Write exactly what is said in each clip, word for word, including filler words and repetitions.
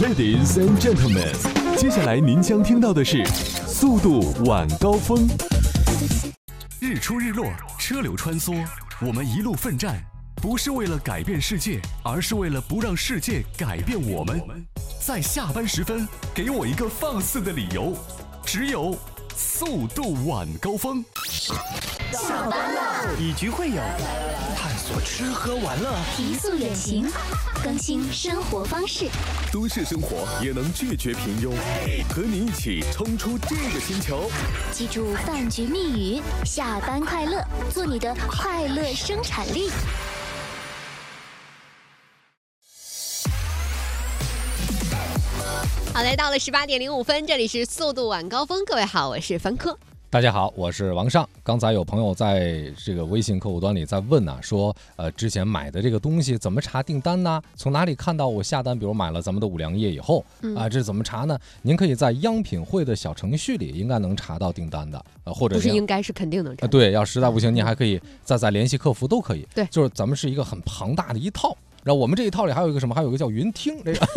Ladies and gentlemen， 接下来您将听到的是速度晚高峰。日出日落，车流穿梭，我们一路奋战，不是为了改变世界，而是为了不让世界改变我们。在下班时分，给我一个放肆的理由，只有速度晚高峰。 下班了， 以局会友，探索吃喝玩乐， 提速远行，更新生活方式。 都市生活也能拒绝平庸，和你一起冲出这个星球。 记住饭局密语：下班快乐，做你的快乐生产力。 好，来到了十八点零五分，这里是速度晚高峰。各位好，我是凡科。 大家好，我是王尚。刚才有朋友在这个微信客户端里在问啊，说呃之前买的这个东西怎么查订单呢？从哪里看到我下单？比如买了咱们的五粮液以后、嗯、啊，这怎么查呢？您可以在央品汇的小程序里应该能查到订单的，呃或者不是应该是肯定能查、呃。 对，要实在不行，您还可以再再联系客服都可以。 对， 就是咱们是一个很庞大的一套。然后我们这一套里还有一个什么？还有一个叫云听，这个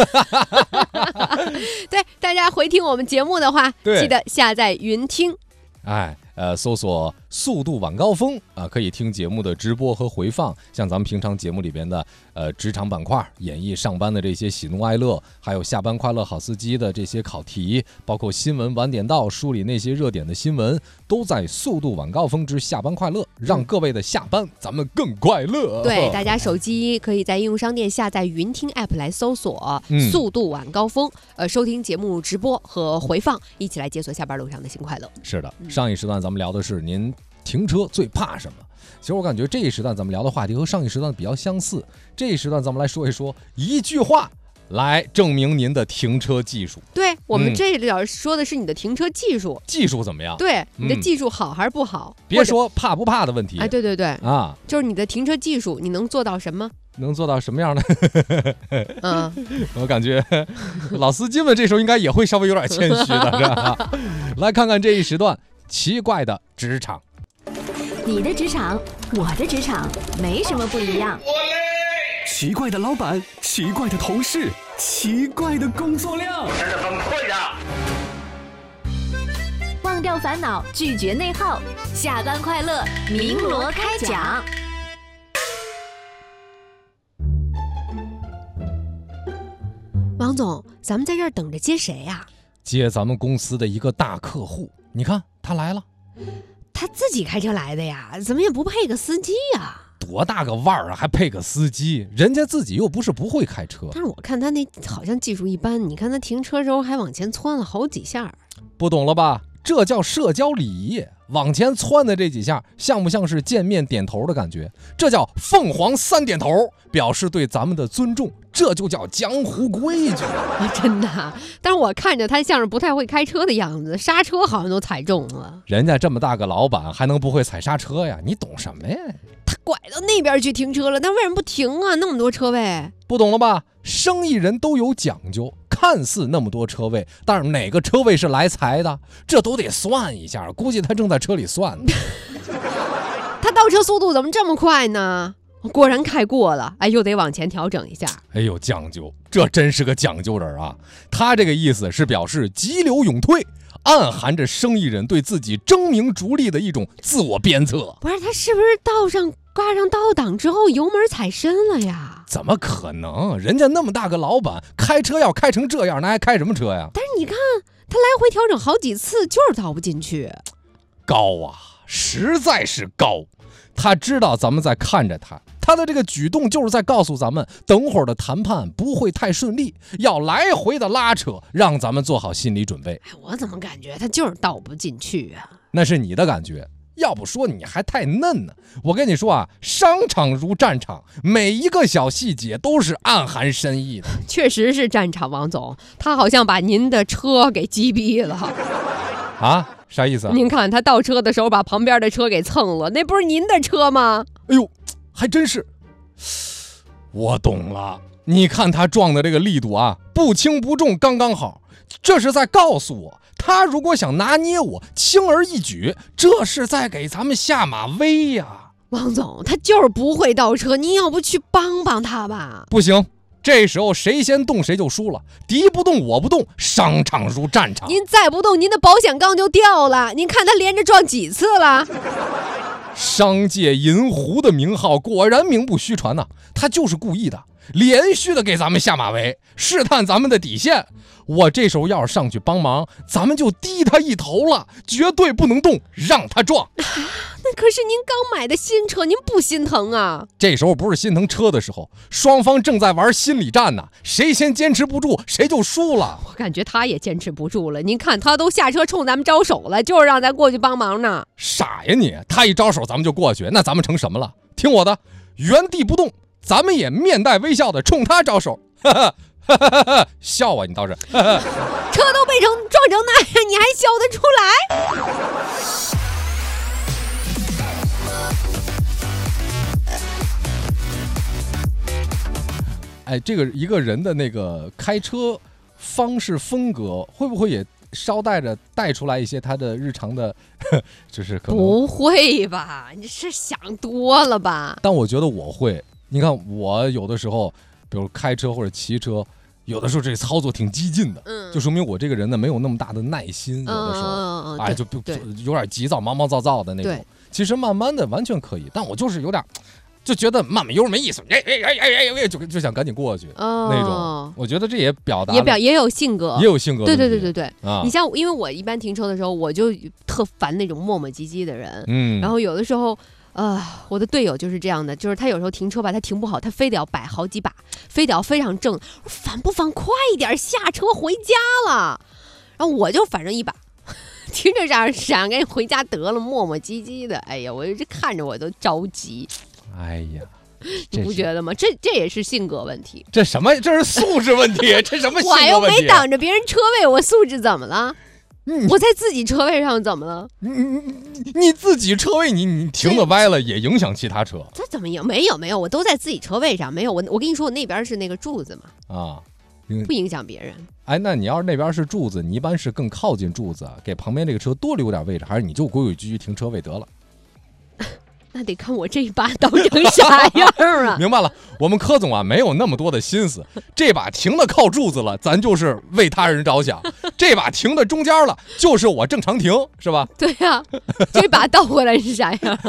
对，大家回听我们节目的话，记得下载云听。 哎，呃，搜索速度晚高峰啊、呃，可以听节目的直播和回放，像咱们平常节目里边的呃职场板块，演绎上班的这些喜怒哀乐，还有下班快乐好司机的这些考题，包括新闻晚点到，梳理那些热点的新闻，都在速度晚高峰之下班快乐，让各位的下班咱们更快乐。 对，大家手机可以在应用商店下载云听 app 来搜索速度晚高峰、嗯、呃，收听节目直播和回放，一起来解锁下班路上的新快乐。 是的。上一时段咱们聊的是您停车最怕什么？其实我感觉这一时段咱们聊的话题和上一时段比较相似。这一时段咱们来说一说一句话来证明您的停车技术。 对，我们这里说的是你的停车技术。 嗯、技术怎么样？ 对，你的技术好还是不好？ 嗯、别说怕不怕的问题。 哎，对对对， 啊， 就是你的停车技术，你能做到什么？ 能做到什么样的？ 嗯， 我感觉老司机们这时候应该也会稍微有点谦虚的，是吧？来看看这一时段奇怪的职场。 你的职场，我的职场，没什么不一样。 奇怪的老板，奇怪的同事，奇怪的工作量，真的很困扰。 忘掉烦恼，拒绝内耗，下班快乐，鸣锣开讲。 王总，咱们在这儿等着接谁呀、啊？ 接咱们公司的一个大客户。你看他来了， 他自己开车来的呀，怎么也不配个司机呀？ 多大个腕儿啊，还配个司机？人家自己又不是不会开车。 但是我看他那好像技术一般，你看他停车时候还往前窜了好几下。 不懂了吧？这叫社交礼仪。往前窜的这几下，像不像是见面点头的感觉？这叫凤凰三点头，表示对咱们的尊重，这就叫江湖规矩。 真的，但是我看着他像是不太会开车的样子，刹车好像都踩中了。 人家这么大个老板，还能不会踩刹车呀？你懂什么呀？ 他拐到那边去停车了，那为什么不停啊？那么多车位， 不懂了吧？生意人都有讲究。看似那么多车位，但是哪个车位是来财的，这都得算一下。估计他正在车里算呢。 他倒车速度怎么这么快呢？果然开过了，哎，又得往前调整一下。 哎呦，讲究，这真是个讲究人啊！他这个意思是表示急流勇退，暗含着生意人对自己争名逐利的一种自我鞭策。 不是，他是不是道上挂上倒档之后油门踩深了呀？ 怎么可能？人家那么大个老板，开车要开成这样，那还开什么车呀？ 但是你看他来回调整好几次，就是倒不进去。 高啊，实在是高。他知道咱们在看着他，他的这个举动就是在告诉咱们，等会儿的谈判不会太顺利，要来回的拉扯，让咱们做好心理准备。 我怎么感觉他就是倒不进去啊？ 那是你的感觉，要不说你还太嫩呢。我跟你说啊，商场如战场，每一个小细节都是暗含深意的。 确实是战场，王总，他好像把您的车给击毙了。 啊？啥意思啊？ 您看他倒车的时候把旁边的车给蹭了，那不是您的车吗？ 哎呦，还真是。我懂了，你看他撞的这个力度啊，不轻不重，刚刚好。这是在告诉我，他如果想拿捏我，轻而易举，这是在给咱们下马威呀。 王总，他就是不会倒车，您要不去帮帮他吧？ 不行， 这时候谁先动谁就输了，敌不动我不动，商场如战场。 您再不动，您的保险杠就掉了。您看他连着撞几次了？ 商界银狐的名号果然名不虚传呐、啊，他就是故意的，连续的给咱们下马威，试探咱们的底线。我这时候要是上去帮忙，咱们就低他一头了，绝对不能动，让他撞。 那可是您刚买的新车，您不心疼啊？ 这时候不是心疼车的时候，双方正在玩心理战呢，谁先坚持不住，谁就输了。 我感觉他也坚持不住了。您看，他都下车冲咱们招手了，就是让咱过去帮忙呢。 傻呀你！他一招手，咱们就过去，那咱们成什么了？听我的，原地不动，咱们也面带微笑的冲他招手。哈哈。笑啊你倒是车都被成撞成那样，你还笑得出来？ 哎，这个一个人的那个开车方式风格，会不会也捎带着带出来一些他的日常的，就是可能不会吧？你是想多了吧？ 但我觉得我会。你看我有的时候，比如开车或者骑车，有的时候这操作挺激进的，嗯，就说明我这个人呢没有那么大的耐心，有的时候，嗯嗯、哎，就不有点急躁、毛毛躁躁的那种。其实慢慢的完全可以，但我就是有点。就觉得慢慢悠没意思，哎哎哎哎哎，就就想赶紧过去、哦、那种。我觉得这也表达也表也有性格， 也有性格。 对对对对对、 啊、 你像因为我一般停车的时候，我就特烦那种磨磨唧唧的人。嗯，然后有的时候，呃，我的队友就是这样的，就是他有时候停车吧，他停不好，他非得要摆好几把，非得要非常正。我烦不烦？快一点下车回家了。然后我就反正一把。听着这想赶紧回家得了，磨磨唧唧的。哎呀，我这看着我都着急。 哎呀， 你不觉得吗？这这也是性格问题。 这什么？这是素质问题？这什么性格问题？ 我又没挡着别人车位，我素质怎么了？嗯、我在自己车位上怎么了？ 你你你自己车位你你停的歪了，也影响其他车。 这怎么影？没有没有，我都在自己车位上，没有我我跟你说，我那边是那个柱子嘛。啊。不影响别人。 哎，那你要是那边是柱子，你一般是更靠近柱子，给旁边这个车多留点位置，还是你就规规矩矩停车位得了？ 那得看我这一把倒成啥样啊！ 明白了，我们柯总啊没有那么多的心思，这把停的靠柱子了，咱就是为他人着想；这把停的中间了，就是我正常停，是吧？ 对呀、啊，这把倒回来是啥样？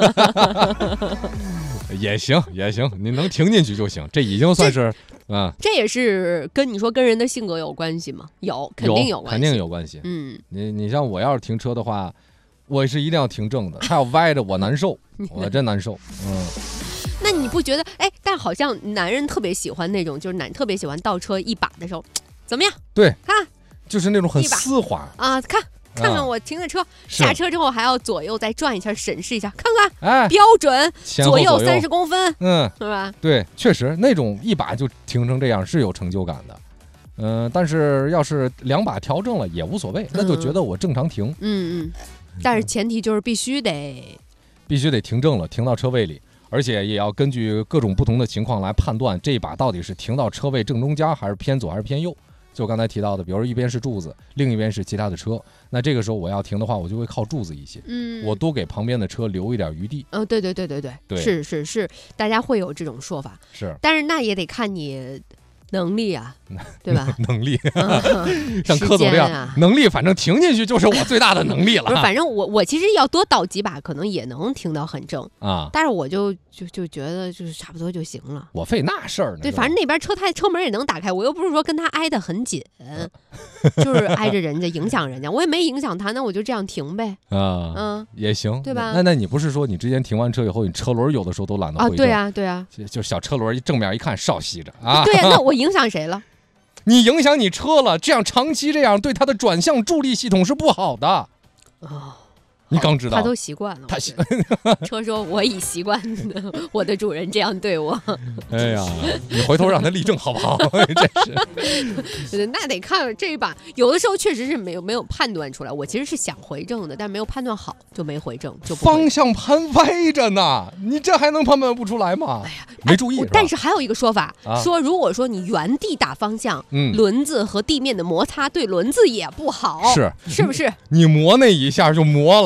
也行也行，你能停进去就行，这已经算是啊。 这也是跟你说跟人的性格有关系吗？有，肯定有关系， 肯定有关系。嗯，你你像我要是停车的话。我是一定要停正的，他要歪着我难受，我真难受。嗯， 那你不觉得？哎，但好像男人特别喜欢那种，就是男特别喜欢倒车一把的时候，怎么样？ 对， 看， 就是那种很丝滑啊，看。看看我停的车、啊，下车之后还要左右再转一下，审视一下，看看，哎，标准，左右三十公分，嗯，是吧？ 对，确实那种一把就停成这样是有成就感的。嗯、呃，但是要是两把调正了也无所谓，那就觉得我正常停。 嗯嗯。但是前提就是必须得必须得停正了，停到车位里，而且也要根据各种不同的情况来判断这一把到底是停到车位正中间，还是偏左，还是偏右。就刚才提到的，比如说一边是柱子，另一边是其他的车，那这个时候我要停的话，我就会靠柱子一些，嗯，我多给旁边的车留一点余地。 哦，对对对对对，对是是是，大家会有这种说法， 是， 但是那也得看你。能力啊，对吧？ 能力，像柯总这样、啊、能力，反正停进去就是我最大的能力了。 不是，反正我我其实要多倒几把，可能也能停到很正啊。但是我就就就觉得就是差不多就行了。 我费那事儿呢。 对，反正那边车胎车门也能打开，我又不是说跟他挨得很紧，就是挨着人家影响人家，我也没影响他，那我就这样停呗。啊，嗯， 也行， 对吧？ 那那你不是说你之前停完车以后，你车轮有的时候都懒得回正？ 啊，对啊，对啊， 就, 就小车轮正面一看少吸着啊。 对啊，那我影响谁了？ 你影响你车了，这样长期这样对它的转向助力系统是不好的。哦，你刚知道， 他都习惯了。 他习车说我已习惯我的主人这样对我。 哎呀，你回头让他立正好不好？ 真是。那得看这一把，有的时候确实是没有没有判断出来。我其实是想回正的，但没有判断好，就没回正，就不方向盘歪着呢，你这还能判断不出来吗？哎呀，没注意。 哎、但是还有一个说法，啊、说如果说你原地打方向，嗯，轮子和地面的摩擦对轮子也不好， 是是不是？ 你磨那一下就磨了。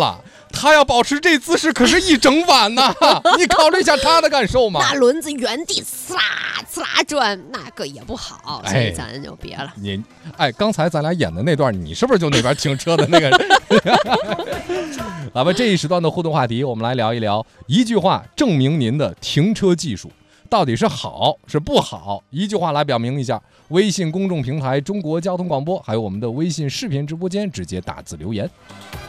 他要保持这姿势可是一整晚呢，你考虑一下他的感受嘛。 那轮子原地呲啦呲啦转，那个也不好，所以咱就别了。 你哎，刚才咱俩演的那段，你是不是就那边停车的那个人？好吧，这一时段的互动话题，我们来聊一聊，一句话证明您的停车技术到底是好是不好，一句话来表明一下。微信公众平台中国交通广播，还有我们的微信视频直播间，直接打字留言。